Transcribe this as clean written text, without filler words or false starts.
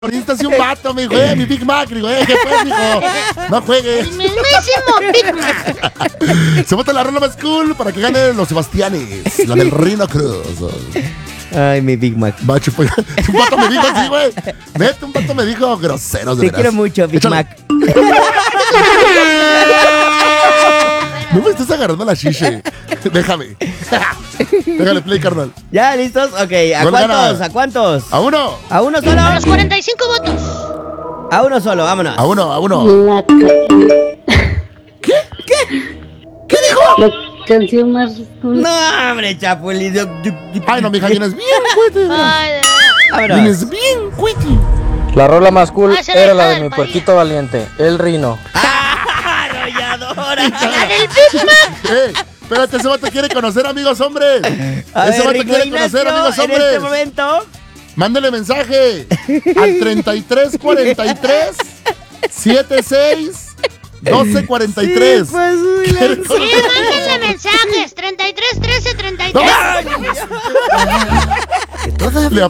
Necesitas un vato, mi güey, mi Big Mac, mi güey, ¿qué pues, mijo? No juegues. El mismísimo Big Mac. Se vota la rola más cool para que ganen los Sebastianes, la del Rino Cruz. Ay, mi Big Mac. Macho, pues, un vato me dijo así, güey. Neta, un vato me dijo groseros, de Te quiero mucho, Big Échale. Mac. No me estés agarrando la chiche. Déjame. Déjale play, carnal. ¿Ya listos? Ok, ¿a ¿Cuál cuántos? gana? ¿A cuántos? A uno. ¿A uno A solo? los 45 votos. A uno solo, vámonos. A uno, a uno. La, ¿Qué dijo? la canción más cool. No, hombre, Chapulín. Ay, no, mija, vienes bien, cuite. Ay, Vámonos. Vienes bien, cuite. La rola más cool Ah, será era hija la de del mi país. puerquito valiente, el Rino. Arrolladora. la del Big Mac. Espérate, ese vato quiere conocer amigos hombres. A Ese ver, vato Rico quiere Ignacio, conocer amigos en hombres. este momento. Mándale mensaje al 3343 76 1243. Sí, pues, muy ¿Quiere bien. Sí, conocer? mándenle mensajes. 33 13 33. ¡No! Le